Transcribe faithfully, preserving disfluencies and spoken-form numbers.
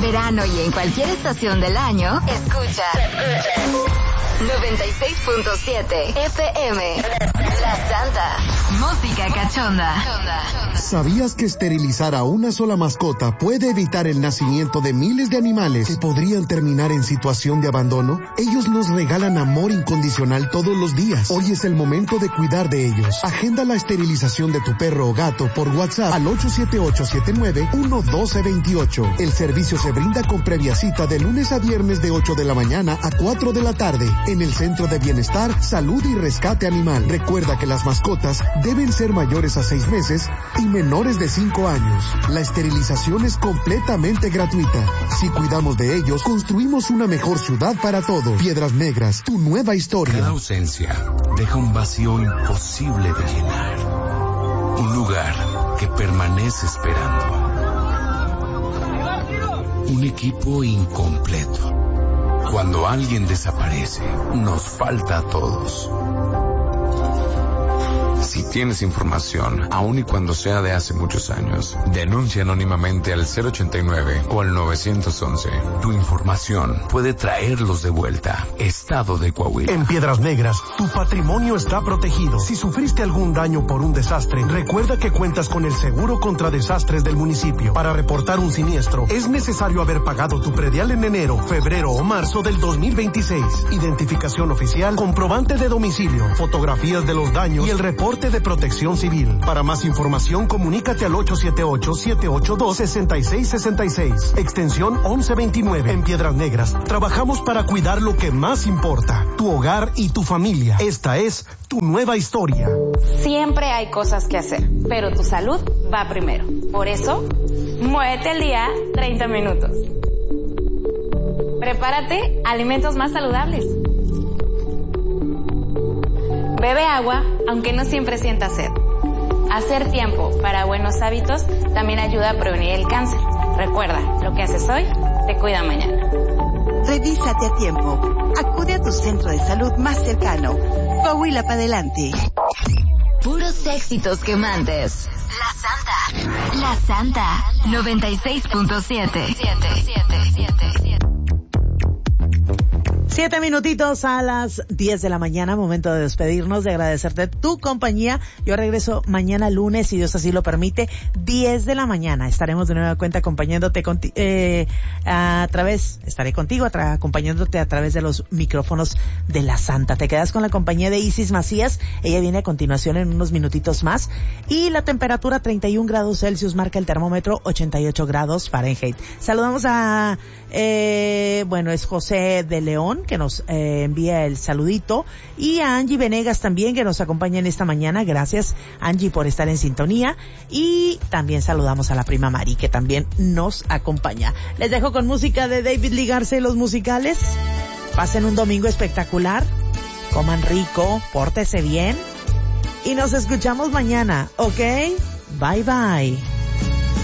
verano y en cualquier estación del año, escucha noventa y seis punto siete F M. La Santa. Música cachonda. ¿Sabías que esterilizar a una sola mascota puede evitar el nacimiento de miles de animales que podrían terminar en situación de abandono? Ellos nos regalan amor incondicional todos los días. Hoy es el momento de cuidar de ellos. Agenda la esterilización de tu perro o gato por WhatsApp al ocho siete ocho siete nueve uno uno dos dos ocho. El servicio se brinda con previa cita de lunes a viernes de ocho de la mañana a cuatro de la tarde en el Centro de Bienestar, Salud y Rescate Animal. Recuerda que las mascotas deben ser mayores a seis meses y menores de cinco años. La esterilización es completamente gratuita. Si cuidamos de ellos, construimos una mejor ciudad para todos. Piedras Negras, tu nueva historia. Cada ausencia deja un vacío imposible de llenar. Un lugar que permanece esperando. Un equipo incompleto. Cuando alguien desaparece, nos falta a todos. Si tienes información, aun y cuando sea de hace muchos años, denuncia anónimamente al cero ochenta y nueve o al nueve once. Tu información puede traerlos de vuelta. Estado de Coahuila. En Piedras Negras, tu patrimonio está protegido. Si sufriste algún daño por un desastre, recuerda que cuentas con el seguro contra desastres del municipio. Para reportar un siniestro, es necesario haber pagado tu predial en enero, febrero o marzo del dos mil veintiséis. Identificación oficial, comprobante de domicilio, fotografías de los daños y el reporte de Protección Civil. Para más información, comunícate al ocho siete ocho, siete ocho dos, seis seis seis seis, extensión once veintinueve. En Piedras Negras, trabajamos para cuidar lo que más importa, tu hogar y tu familia. Esta es tu nueva historia. Siempre hay cosas que hacer, pero tu salud va primero. Por eso, muévete al día treinta minutos. Prepárate alimentos más saludables. Bebe agua, aunque no siempre sienta sed. Hacer tiempo para buenos hábitos también ayuda a prevenir el cáncer. Recuerda, lo que haces hoy te cuida mañana. Revísate a tiempo. Acude a tu centro de salud más cercano. Coahuila para adelante. Puros éxitos quemantes. La Santa. La Santa. noventa y seis punto siete. Siete minutitos a las diez de la mañana, momento de despedirnos, de agradecerte tu compañía. Yo regreso mañana lunes, si Dios así lo permite, diez de la mañana. Estaremos de nueva cuenta acompañándote conti- eh, a través, estaré contigo tra- acompañándote a través de los micrófonos de la Santa. Te quedas con la compañía de Isis Macías, ella viene a continuación en unos minutitos más. Y la temperatura treinta y un grados Celsius, marca el termómetro ochenta y ocho grados Fahrenheit. Saludamos a, eh, bueno, es José de León, que nos eh, envía el saludito, y a Angie Venegas también, que nos acompaña en esta mañana. Gracias, Angie, por estar en sintonía. Y también saludamos a la prima Mari, que también nos acompaña. Les dejo con música de David Lee García y los Musicales. Pasen un domingo espectacular, coman rico, pórtese bien y nos escuchamos mañana, ¿ok? Bye bye.